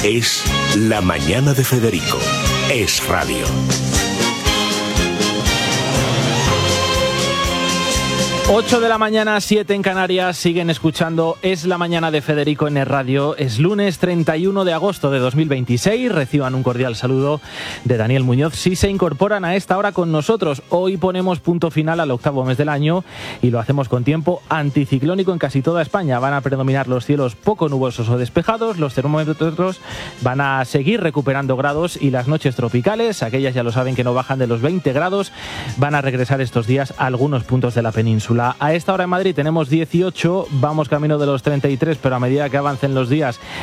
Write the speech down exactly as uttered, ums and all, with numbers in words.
Es La Mañana de Federico. Es radio. ocho de la mañana, siete en Canarias, siguen escuchando Es la Mañana de Federico en el radio. Es lunes treinta y uno de agosto de dos mil veintiséis. Reciban un cordial saludo de Daniel Muñoz. Si se incorporan a esta hora con nosotros, hoy ponemos punto final al octavo mes del año y lo hacemos con tiempo anticiclónico en casi toda España. Van a predominar los cielos poco nubosos o despejados, los termómetros van a seguir recuperando grados y las noches tropicales, aquellas ya lo saben que no bajan de los veinte grados, van a regresar estos días a algunos puntos de la península. A esta hora en Madrid tenemos dieciocho, vamos camino de los treinta y tres, pero a medida que avancen los días